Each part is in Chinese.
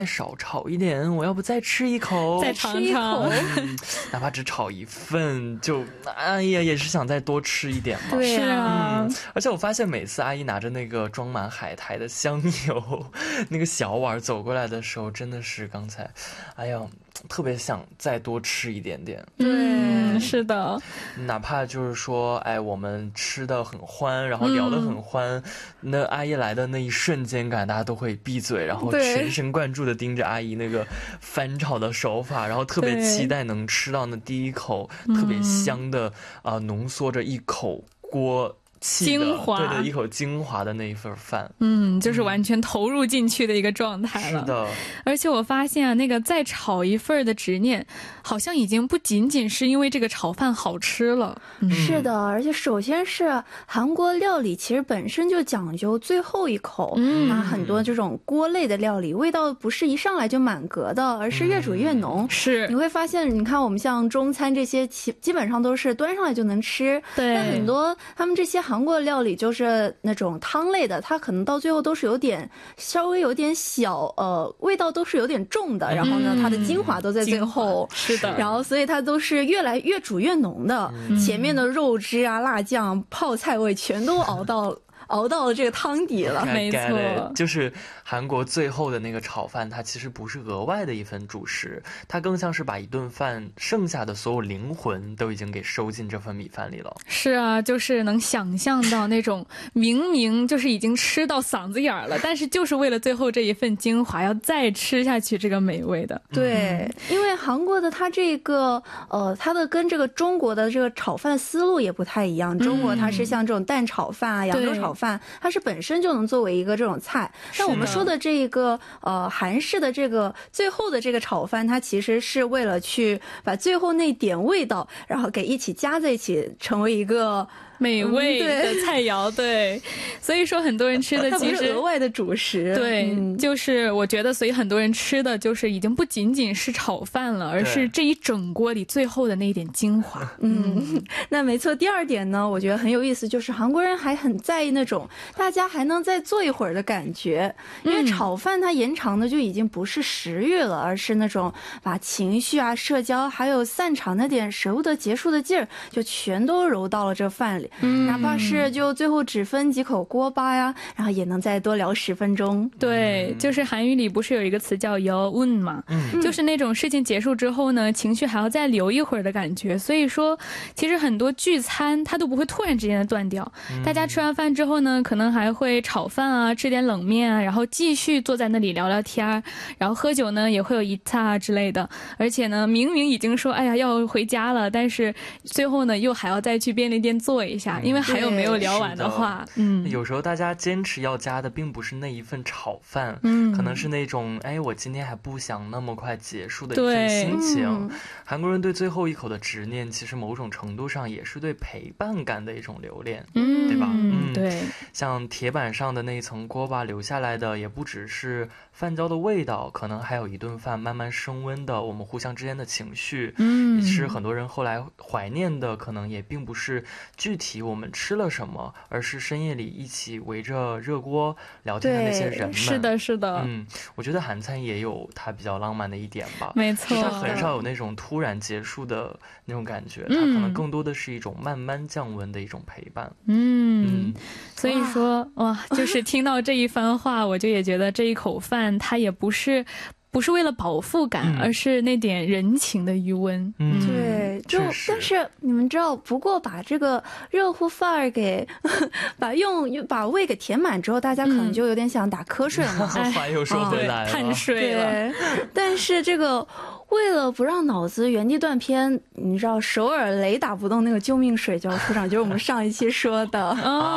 少炒一点，我要不再吃一口， 再尝尝， 哪怕只炒一份，就哎呀，也是想再多吃一点嘛。 对啊， 而且我发现每次阿姨拿着那个装满海苔的香油那个小碗走过来的时候，真的是刚才，哎呀，特别想再多吃一点点。 对，是的， 哪怕就是说，哎，我们吃的很欢，然后聊得很欢，那阿姨来的那一瞬间感，大家都会闭嘴，然后全神贯注的盯着阿姨那个翻炒的手法，然后特别期待能吃到那第一口特别香的浓缩着一口锅精华， 对的，一口精华的那一份饭， 就是完全投入进去的一个状态了。 是的， 而且我发现啊，那个再炒一份的执念，好像已经不仅仅是因为这个炒饭好吃了。 是的，而且首先是韩国料理其实本身就讲究最后一口，很多这种锅类的料理味道不是一上来就满格的，而是越煮越浓。 是， 你会发现，你看我们像中餐这些基本上都是端上来就能吃， 对， 但很多他们这些韩国料理就是那种汤类的，它可能到最后都是稍微有点小味道都是有点重的，然后呢它的精华都在最后， 是的， 然后所以它都是越煮越浓的，前面的肉汁啊、辣酱、泡菜味全都熬到了这个汤底了。 没错， 就是韩国最后的那个炒饭，它其实不是额外的一份主食，它更像是把一顿饭剩下的所有灵魂都已经给收进这份米饭里了。 是啊，就是能想象到那种明明就是已经吃到嗓子眼了，但是就是为了最后这一份精华要再吃下去这个美味的。 对，因为韩国的它这个它的跟这个中国的这个炒饭思路也不太一样，中国它是像这种蛋炒饭啊、扬州炒饭，它是本身就能作为一个这种菜。但我们说的这个韩式的这个最后的这个炒饭，它其实是为了去把最后那点味道，然后给一起加在一起，成为一个美味的菜肴。对，所以说很多人吃的其实它不是额外的主食。 对，就是我觉得，所以很多人吃的就是已经不仅仅是炒饭了，而是这一整锅里最后的那一点精华。 那没错。第二点呢，我觉得很有意思，就是韩国人还很在意那种大家还能再做一会儿的感觉，因为炒饭它延长的就已经不是食欲了，而是那种把情绪啊、社交还有散场那点舍不得结束的劲儿，就全都揉到了这饭里。哪怕是就最后只分几口锅巴呀，然后也能再多聊10分钟。 对，就是韩语里不是有一个词叫여운嘛，就是那种事情结束之后呢，情绪还要再留一会儿的感觉。所以说其实很多聚餐它都不会突然之间的断掉，大家吃完饭之后呢，可能还会炒饭啊，吃点冷面啊，然后继续坐在那里聊聊天，然后喝酒呢也会有一擦之类的。而且呢，明明已经说哎呀要回家了，但是最后呢又还要再去便利店坐一下，因为还有没有聊完的话。 有时候大家坚持要加的并不是那一份炒饭，可能是那种哎我今天还不想那么快结束的一份心情。韩国人对最后一口的执念，其实某种程度上也是对陪伴感的一种留恋，对吧？ 对， 像铁板上的那一层锅巴留下来的，也不只是饭焦的味道，可能还有一顿饭慢慢升温的我们互相之间的情绪。也是很多人后来怀念的，可能也并不是具体我们吃了什么，而是深夜里一起围着热锅聊天的那些人们。 是的，是的。 我觉得韩餐也有它比较浪漫的一点吧。 没错， 它很少有那种突然结束的那种感觉，它可能更多的是一种慢慢降温的一种陪伴。 所以说哇，就是听到这一番话，我就也觉得这一口饭它也不是为了饱腹感，而是那点人情的余温。 对，但是你们知道，不过把这个热乎饭儿给把胃给填满之后，大家可能就有点想打瞌睡了嘛。 话又说回来了， 碳水了。 对，但是这个为了不让脑子原地断片，你知道首尔雷打不动那个救命水就要出场，就是我们上一期说的。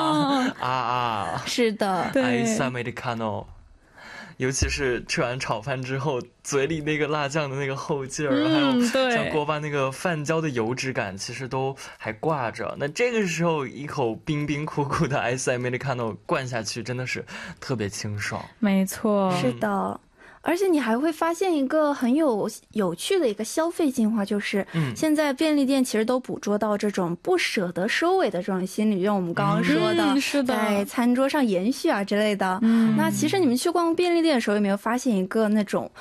是的， 对，Ice Americano。尤其是吃完炒饭之后，嘴里那个辣酱的那个后劲儿，还有像锅巴那个饭焦的油脂感，其实都还挂着。那这个时候一口冰冰苦苦的 Ice Americano 灌下去，真的是特别清爽。 没错， 是的。而且你还会发现一个很有趣的一个消费进化，就是现在便利店其实都捕捉到这种不舍得收尾的这种心理，就像我们刚刚说的， 是的， 在餐桌上延续啊之类的。那其实你们去逛便利店的时候，有没有发现一个那种